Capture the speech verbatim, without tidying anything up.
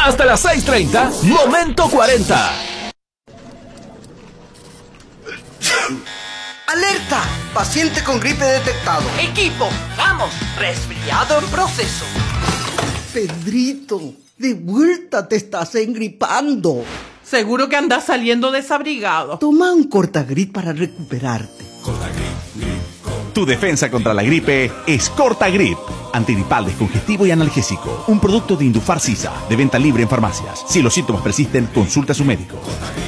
Hasta las seis treinta, Momento cuarenta. ¡Alerta! Paciente con gripe detectado. Equipo, vamos, resfriado en proceso. Pedrito, de vuelta te estás engripando. Seguro que andas saliendo desabrigado. Toma un Cortagrip para recuperarte. Tu defensa contra la gripe es Cortagrip. Antigripal, descongestivo y analgésico. Un producto de Indufar Sisa, de venta libre en farmacias. Si los síntomas persisten, consulta a su médico.